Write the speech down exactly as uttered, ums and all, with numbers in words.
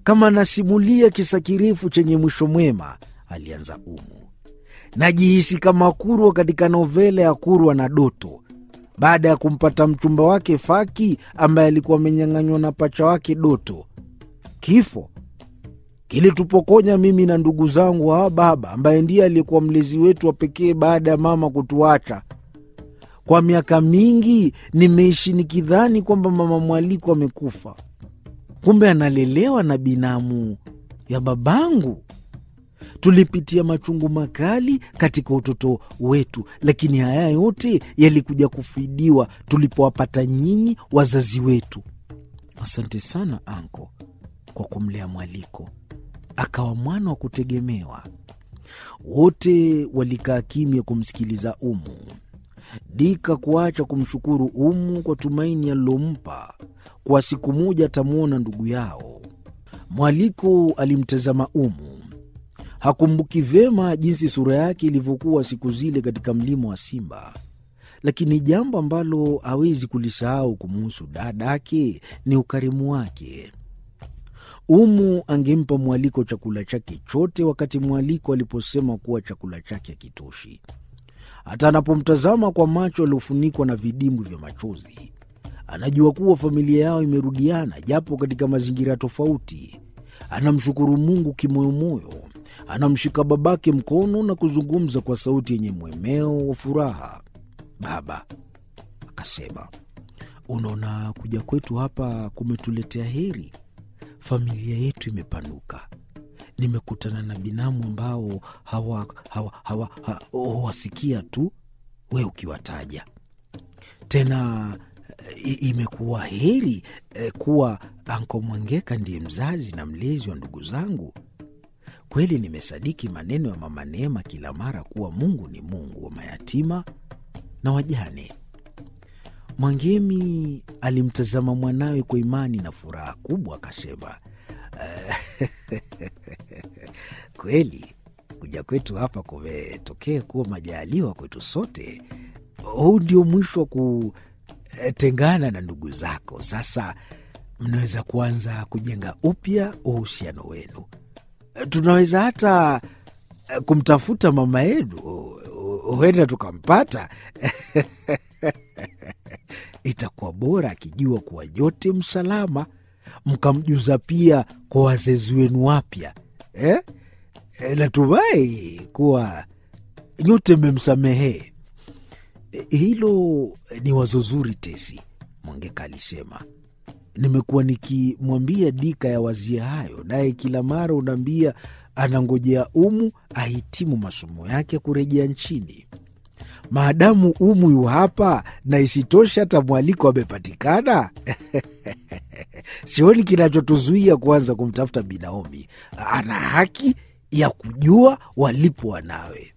kama nasimulia kisa kirefu chenye mwisho mwema, alianza Umu. Najihisi kama Kurwa katika novela ya Kurwa na Doto, baada ya kumpata mchumba wake Faki ambaye alikuwa amenyang'anywa na pacha wake Doto. Kifo kilitupokonya mimi na ndugu zangu wa baba, ambaye ndiye alikuwa mlezi wetu wa pekee baada ya mama kutuacha. Kwa miaka mingi nimeishi nikidhani kwamba mama Mwaliko amekufa. Kumbe analelewa na binamu ya babangu. Tulipitia machungu makali katika utoto wetu, lakini haya yote yalikuja kufidiwa tulipowapata nyinyi wazazi wetu. Asante sana anko kwa kumlea Mwaliko akawa mwana wa kutegemewa. Wote walikaa kimya kumsikiliza Umu. Dika kuacha kumshukuru Umu kwa tumaini alilompa kwa siku moja atamwona ndugu yao. Mwaliko alimtazama Umu. Hakumbuki vyema jinsi sura yake ilivyokuwa siku zile katika mlima wa Simba, lakini jambo ambalo hawezi kulisahau kumuhusu dadake ni ukarimu wake. Umu angempa Mwaliko chakula chake chote wakati Mwaliko aliposema kuwa chakula chake hakitoshi. Hata anapomtazama kwa macho yaliyofunikwa na vidimbwi vya machozi, anajua kuwa familia yao imerudiana japo katika mazingira tofauti. Anamshukuru Mungu kimoyomoyo. Anamshika babake mkono na kuzungumza kwa sauti yenye mwemeo wa furaha. Baba, akasema, unaona kuja kwetu hapa kumetuletea heri. Familia yetu imepanuka. Nimekutana na binamu ambao hawa hawa hawa hawasikia tu we ukiwataja. Tena imekuwa heri eh, kuwa Anko Mwangeka ndiye mzazi na mlezi wa ndugu zangu. Kweli nimesadiki maneno ya Mama Neema kila mara kuwa Mungu ni Mungu wa mayatima na wajane. Mwangemi alimtazama mwanawe kwa imani na furaha kubwa, akasema, kweli kuja kwetu hapa kumetokea kuwa majaliwa kwetu sote. Huu ndio mwisho wa kutengana na ndugu zako. Sasa mnaweza kuanza kujenga upya uhusiano wenu. Tunaweza hata kumtafuta mama yenu, huenda tukampata. Itakuwa bora akijua kuwa nyote msalama, mkamjuza pia kwa wazazi wenu wapya. Eh? Natumai kuwa nyote mmemsamehe. Hilo ni wazo zuri Tesi, Mwangeka alisema. Nimekuwa nikimwambia Dika ya wazia hayo, naye kila mara unaambia anangojea Umu ahitimu masomo yake kurejea nchini. Maadamu Umu yu hapa na isitoshe hata Mwaliko amepatikana, sioni kinachotuzuia kuanza kumtafuta Bi Naomi. Ana haki ya kujua walipo wanawe.